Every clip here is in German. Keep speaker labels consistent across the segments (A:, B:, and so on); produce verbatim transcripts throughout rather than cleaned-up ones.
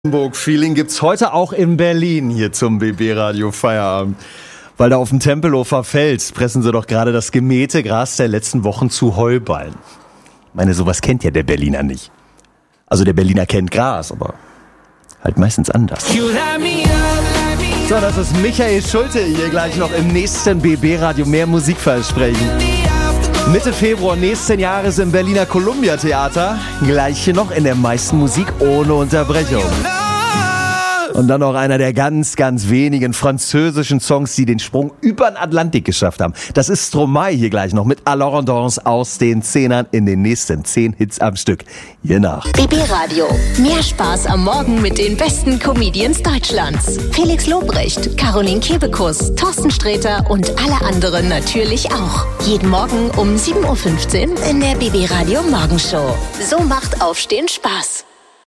A: Feeling gibt's heute auch in Berlin hier zum B B Radio Feierabend. Weil da auf dem Tempelhofer Feld pressen sie doch gerade das gemähte Gras der letzten Wochen zu Heuballen. Ich meine, sowas kennt ja der Berliner nicht. Also der Berliner kennt Gras, aber halt meistens anders. So, das ist Michael Schulte hier gleich noch im nächsten B B Radio. Mehr Musik versprechen. Mitte Februar nächsten Jahres im Berliner Columbia Theater. Gleich hier noch in der meisten Musik ohne Unterbrechung. Und dann noch einer der ganz, ganz wenigen französischen Songs, die den Sprung über den Atlantik geschafft haben. Das ist Stromae hier gleich noch mit Alors en Danse aus den Zehnern in den nächsten zehn Hits am Stück. Hier nach.
B: B B Radio. Mehr Spaß am Morgen mit den besten Comedians Deutschlands. Felix Lobrecht, Caroline Kebekus, Thorsten Sträter und alle anderen natürlich auch. Jeden Morgen um sieben Uhr fünfzehn in der B B Radio Morgenshow. So macht Aufstehen Spaß.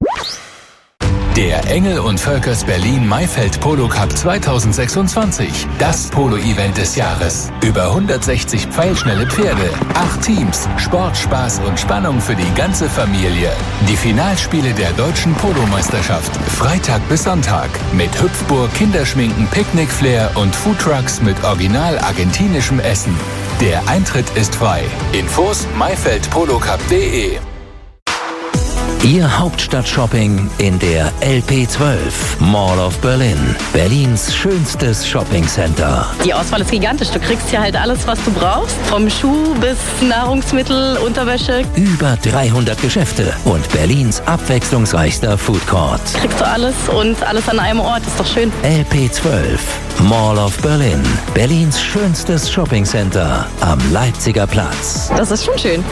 C: Der Engel und Völkers Berlin Maifeld Polo Cup zweitausendsechsundzwanzig. Das Polo-Event des Jahres. Über hundertsechzig pfeilschnelle Pferde, acht Teams, Sport, Spaß und Spannung für die ganze Familie. Die Finalspiele der deutschen Polo-Meisterschaft. Freitag bis Sonntag. Mit Hüpfburg, Kinderschminken, Picknick-Flair und Foodtrucks mit original argentinischem Essen. Der Eintritt ist frei. Infos maifeld polo cup punkt de.
D: Ihr Hauptstadt-Shopping in der L P zwölf, Mall of Berlin, Berlins schönstes Shoppingcenter.
E: Die Auswahl ist gigantisch. Du kriegst hier halt alles, was du brauchst. Vom Schuh bis Nahrungsmittel, Unterwäsche.
D: Über dreihundert Geschäfte und Berlins abwechslungsreichster Foodcourt.
E: Kriegst du alles und alles an einem Ort. Ist doch schön.
D: L P zwölf, Mall of Berlin, Berlins schönstes Shoppingcenter am Leipziger Platz.
E: Das ist schon schön.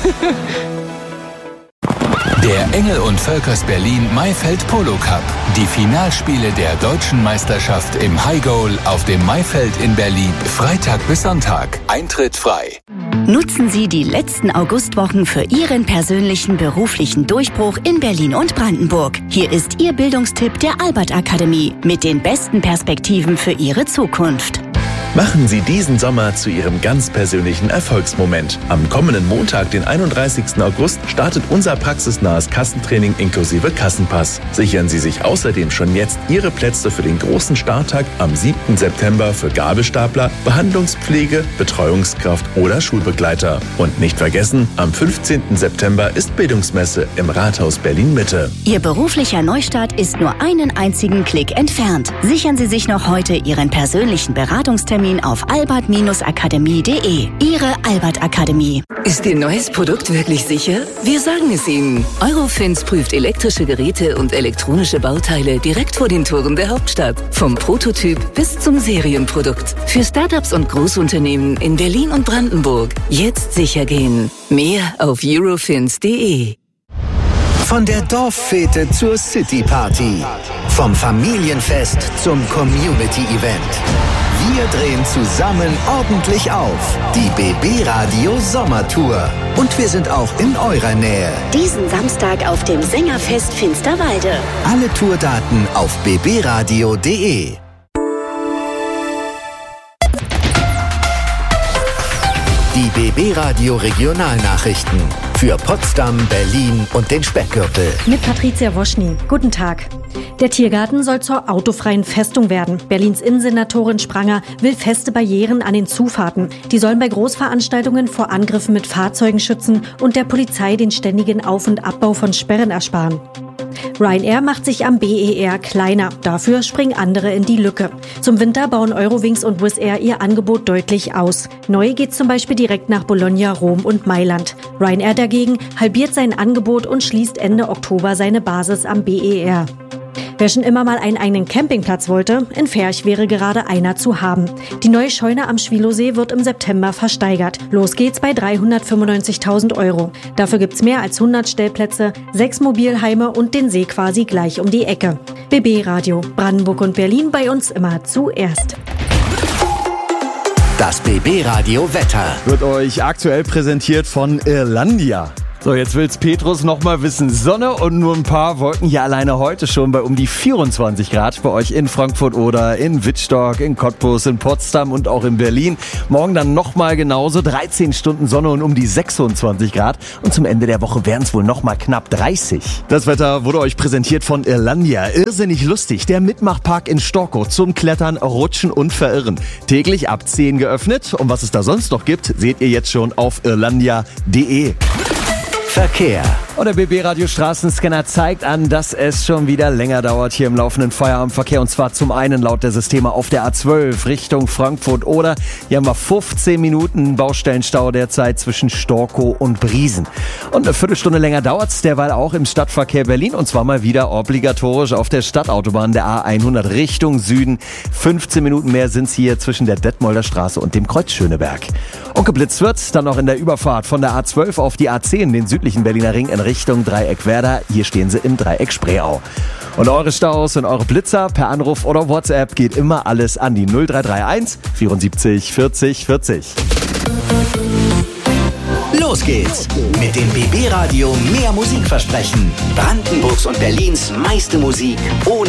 C: Der Engel und Völkers Berlin Maifeld Polo Cup. Die Finalspiele der deutschen Meisterschaft im High Goal auf dem Maifeld in Berlin. Freitag bis Sonntag. Eintritt frei.
B: Nutzen Sie die letzten Augustwochen für Ihren persönlichen beruflichen Durchbruch in Berlin und Brandenburg. Hier ist Ihr Bildungstipp der Albert Akademie mit den besten Perspektiven für Ihre Zukunft.
F: Machen Sie diesen Sommer zu Ihrem ganz persönlichen Erfolgsmoment. Am kommenden Montag, den einunddreißigsten August, startet unser praxisnahes Kassentraining inklusive Kassenpass. Sichern Sie sich außerdem schon jetzt Ihre Plätze für den großen Starttag am siebten September für Gabelstapler, Behandlungspflege, Betreuungskraft oder Schulbegleiter. Und nicht vergessen, am fünfzehnten September ist Bildungsmesse im Rathaus Berlin-Mitte.
B: Ihr beruflicher Neustart ist nur einen einzigen Klick entfernt. Sichern Sie sich noch heute Ihren persönlichen Beratungstermin auf albert akademie punkt de. Ihre Albert Akademie.
G: Ist Ihr neues Produkt wirklich sicher? Wir sagen es Ihnen. Eurofins prüft elektrische Geräte und elektronische Bauteile direkt vor den Toren der Hauptstadt. Vom Prototyp bis zum Serienprodukt. Für Startups und Großunternehmen in Berlin und Brandenburg. Jetzt sicher gehen. Mehr auf eurofins punkt de.
H: Von der Dorffete zur Cityparty. Vom Familienfest zum Community-Event. Wir drehen zusammen ordentlich auf. Die B B Radio Sommertour. Und wir sind auch in eurer Nähe.
B: Diesen Samstag auf dem Sängerfest Finsterwalde.
H: Alle Tourdaten auf b b radio punkt de. Die B B Radio Regionalnachrichten. Für Potsdam, Berlin und den Speckgürtel.
I: Mit Patricia Woschny. Guten Tag. Der Tiergarten soll zur autofreien Festung werden. Berlins Innensenatorin Spranger will feste Barrieren an den Zufahrten. Die sollen bei Großveranstaltungen vor Angriffen mit Fahrzeugen schützen und der Polizei den ständigen Auf- und Abbau von Sperren ersparen. Ryanair macht sich am B E R kleiner. Dafür springen andere in die Lücke. Zum Winter bauen Eurowings und Wizz Air ihr Angebot deutlich aus. Neu geht's zum Beispiel direkt nach Bologna, Rom und Mailand. Ryanair dagegen halbiert sein Angebot und schließt Ende Oktober seine Basis am B E R. Wer schon immer mal einen eigenen Campingplatz wollte, in Ferch wäre gerade einer zu haben. Die neue Scheune am Schwilosee wird im September versteigert. Los geht's bei dreihundertfünfundneunzigtausend Euro. Dafür gibt's mehr als hundert Stellplätze, sechs Mobilheime und den See quasi gleich um die Ecke. B B Radio, Brandenburg und Berlin bei uns immer zuerst.
H: Das B B Radio Wetter
A: Wird euch aktuell präsentiert von Irlandia. So, jetzt will's Petrus noch mal wissen. Sonne und nur ein paar Wolken hier alleine heute schon bei um die vierundzwanzig Grad bei euch in Frankfurt oder in Wittstock, in Cottbus, in Potsdam und auch in Berlin. Morgen dann noch mal genauso, dreizehn Stunden Sonne und um die sechsundzwanzig Grad. Und zum Ende der Woche wären es wohl noch mal knapp dreißig. Das Wetter wurde euch präsentiert von Irlandia. Irrsinnig lustig, der Mitmachpark in Storkow zum Klettern, Rutschen und Verirren. Täglich ab zehn geöffnet. Und was es da sonst noch gibt, seht ihr jetzt schon auf irlandia punkt de.
H: Verkehr.
A: Und der B B-Radio Straßenscanner zeigt an, dass es schon wieder länger dauert hier im laufenden Feierabendverkehr. Und zwar zum einen laut der Systeme auf der A zwölf Richtung Frankfurt oder. Hier haben wir fünfzehn Minuten Baustellenstau derzeit zwischen Storkow und Briesen. Und eine Viertelstunde länger dauert es derweil auch im Stadtverkehr Berlin. Und zwar mal wieder obligatorisch auf der Stadtautobahn der A hundert Richtung Süden. fünfzehn Minuten mehr sind es hier zwischen der Detmolder Straße und dem Kreuz Schöneberg. Und geblitzt wird dann noch in der Überfahrt von der A zwölf auf die A zehn, den südlichen Berliner Ring in Richtung Dreieck Werder. Hier stehen sie im Dreieck Spreeau. Und eure Staus und eure Blitzer per Anruf oder WhatsApp geht immer alles an die null drei drei eins vierundsiebzig vierzig vierzig.
H: Los geht's mit dem B B-Radio Mehr Musik versprechen. Brandenburgs und Berlins meiste Musik ohne